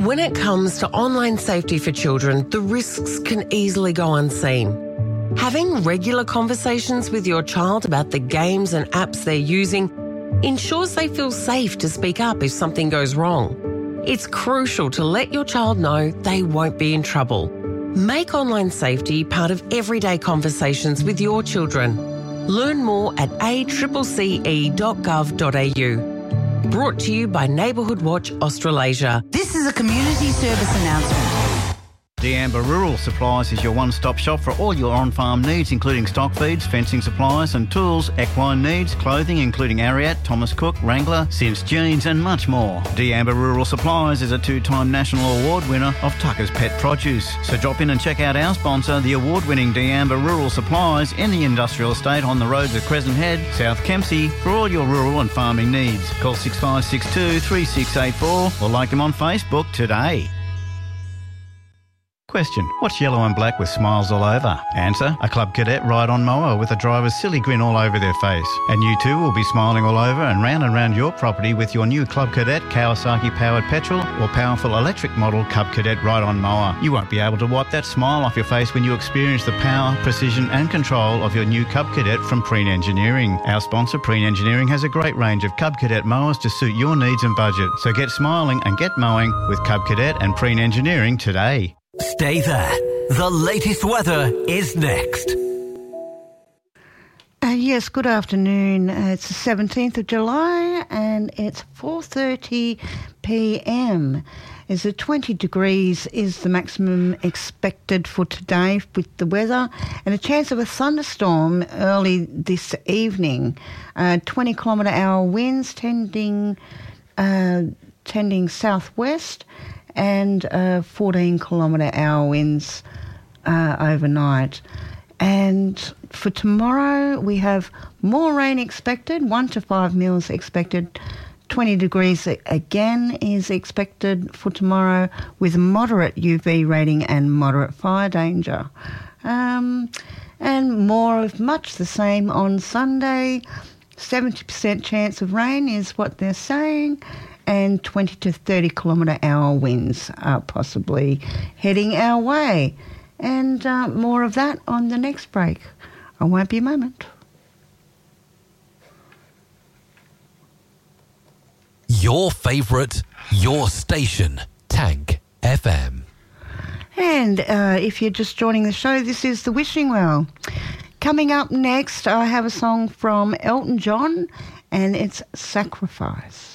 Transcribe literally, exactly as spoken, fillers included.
When it comes to online safety for children, the risks can easily go unseen. Having regular conversations with your child about the games and apps they're using ensures they feel safe to speak up if something goes wrong. It's crucial to let your child know they won't be in trouble. Make online safety part of everyday conversations with your children. Learn more at a c c c e dot gov dot a u. Brought to you by Neighbourhood Watch Australasia. This is a community service announcement. D'Amber Rural Supplies is your one-stop shop for all your on-farm needs, including stock feeds, fencing supplies and tools, equine needs, clothing including Ariat, Thomas Cook, Wrangler, Sims Jeans and much more. D'Amber Rural Supplies is a two-time national award winner of Tucker's Pet Produce. So drop in and check out our sponsor, the award-winning D'Amber Rural Supplies in the industrial estate on the roads of Crescent Head, South Kempsey for all your rural and farming needs. Call six five six two, three six eight four or like them on Facebook today. Question: what's yellow and black with smiles all over? Answer: a Club Cadet ride-on mower with a driver's silly grin all over their face. And you too will be smiling all over and round and round your property with your new Club Cadet Kawasaki-powered petrol or powerful electric model Club Cadet ride-on mower. You won't be able to wipe that smile off your face when you experience the power, precision and control of your new Cub Cadet from Preen Engineering. Our sponsor, Preen Engineering, has a great range of Cub Cadet mowers to suit your needs and budget. So get smiling and get mowing with Cub Cadet and Preen Engineering today. Stay there. The latest weather is next. Uh, yes, good afternoon. Uh, it's the seventeenth of July and it's four thirty p m. Is it twenty degrees is the maximum expected for today with the weather, and a chance of a thunderstorm early this evening. Uh, twenty kilometre hour winds tending, uh, tending southwest, and uh, fourteen kilometre hour winds uh, overnight. And for tomorrow, we have more rain expected, one to five mils expected. twenty degrees again is expected for tomorrow with moderate U V rating and moderate fire danger. Um, and more of much the same on Sunday. seventy percent chance of rain is what they're saying, and twenty to thirty kilometre hour winds are possibly heading our way. And uh, more of that on the next break. I won't be a moment. Your favourite, your station, Tank F M. And uh, if you're just joining the show, this is The Wishing Well. Coming up next, I have a song from Elton John, and it's Sacrifice.